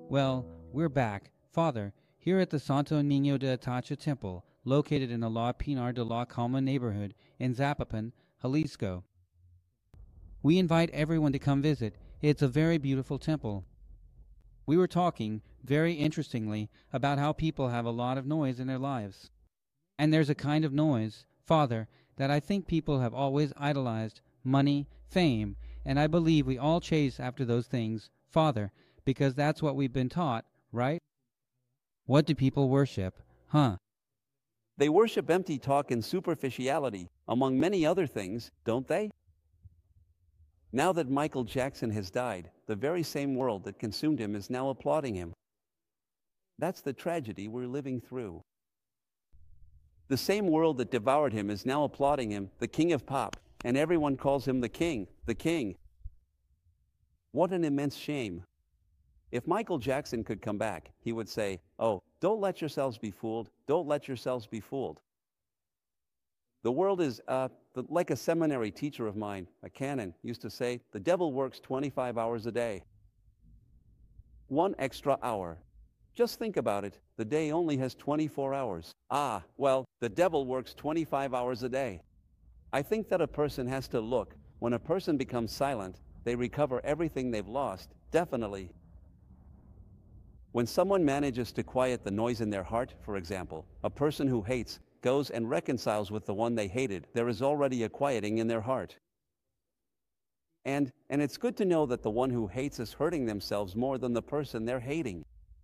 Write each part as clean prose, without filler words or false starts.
Well, we're back, Father, here at the Santo Niño de Atacha Temple, located in the La Pinar de la Calma neighborhood in Zapopan, Jalisco. We invite everyone to come visit. It's a very beautiful temple. We were talking, very interestingly, about how people have a lot of noise in their lives. And there's a kind of noise, Father, that I think people have always idolized: money, fame, and I believe we all chase after those things, Father, because that's what we've been taught, right? What do people worship? Huh? They worship empty talk and superficiality, among many other things, don't they? Now that Michael Jackson has died, the very same world that consumed him is now applauding him. That's the tragedy we're living through. The same world that devoured him is now applauding him, the king of pop, and everyone calls him the king, the king. What an immense shame. If Michael Jackson could come back, he would say, "Oh, don't let yourselves be fooled, don't let yourselves be fooled." The world is, like a seminary teacher of mine, a canon, used to say, the devil works 25 hours a day. 1 extra hour. Just think about it, the day only has 24 hours. Well, the devil works 25 hours a day. I think that a person has to look. When a person becomes silent, they recover everything they've lost, definitely. When someone manages to quiet the noise in their heart, for example, a person who hates goes and reconciles with the one they hated, there is already a quieting in their heart. And it's good to know that the one who hates is hurting themselves more than the person they're hating.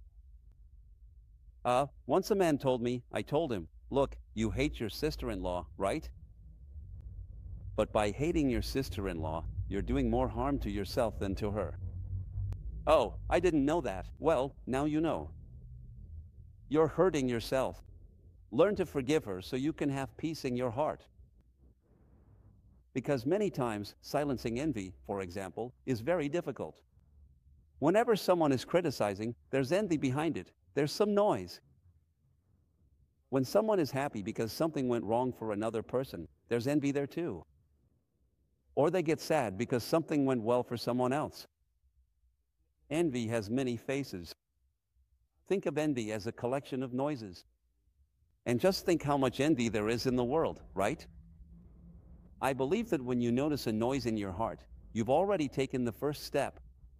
Once a man told me, I told him, "Look, you hate your sister-in-law, right? But by hating your sister-in-law, you're doing more harm to yourself than to her." "Oh, I didn't know that." "Well, now you know. You're hurting yourself. Learn to forgive her so you can have peace in your heart." Because many times, silencing envy, for example, is very difficult. Whenever someone is criticizing, there's envy behind it. There's some noise. When someone is happy because something went wrong for another person, there's envy there too. Or they get sad because something went well for someone else. Envy has many faces. Think of envy as a collection of noises. And just think how much envy there is in the world, right? I believe that when you notice a noise in your heart, you've already taken the first step.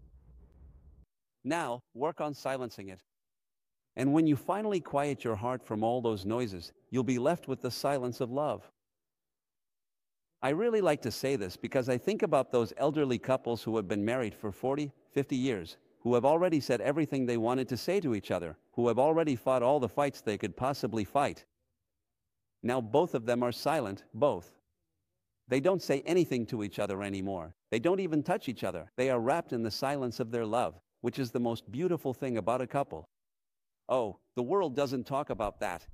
Now, work on silencing it. And when you finally quiet your heart from all those noises, you'll be left with the silence of love. I really like to say this because I think about those elderly couples who have been married for 40, 50 years, who have already said everything they wanted to say to each other, who have already fought all the fights they could possibly fight. Now both of them are silent, both. They don't say anything to each other anymore. They don't even touch each other. They are wrapped in the silence of their love, which is the most beautiful thing about a couple. Oh, the world doesn't talk about that.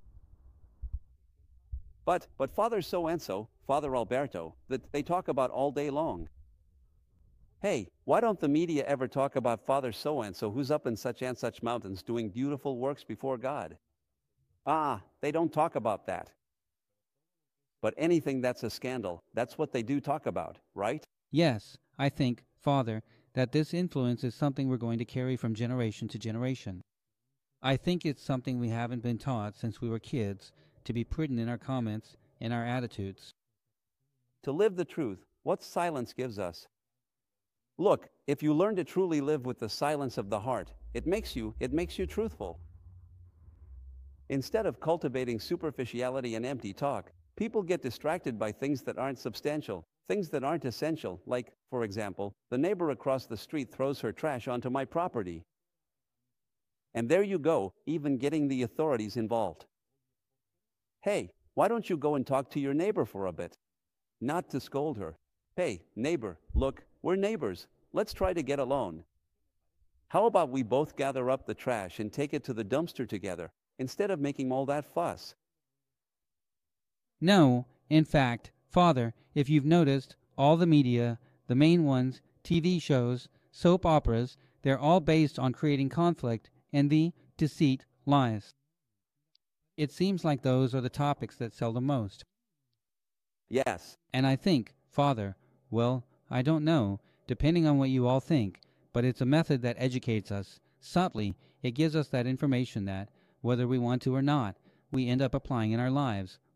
But Father so-and-so, Father Alberto, that they talk about all day long. Hey, why don't the media ever talk about Father so-and-so who's up in such and such mountains doing beautiful works before God? They don't talk about that. But anything that's a scandal, that's what they do talk about, right? Yes, I think, Father, that this influence is something we're going to carry from generation to generation. I think it's something we haven't been taught since we were kids, to be prudent in our comments and our attitudes. To live the truth, what silence gives us. Look, if you learn to truly live with the silence of the heart, it makes you truthful. Instead of cultivating superficiality and empty talk, people get distracted by things that aren't substantial, things that aren't essential, like, for example, the neighbor across the street throws her trash onto my property. And there you go, even getting the authorities involved. Hey, why don't you go and talk to your neighbor for a bit? Not to scold her. Hey, neighbor, look, we're neighbors. Let's try to get along. How about we both gather up the trash and take it to the dumpster together, instead of making all that fuss? No, in fact, Father, if you've noticed, all the media, the main ones, TV shows, soap operas, they're all based on creating conflict, envy, deceit, lies. It seems like those are the topics that sell the most. Yes. And I think, Father, well, I don't know, depending on what you all think, but it's a method that educates us, Subtly, it gives us that information that, whether we want to or not, we end up applying in our lives.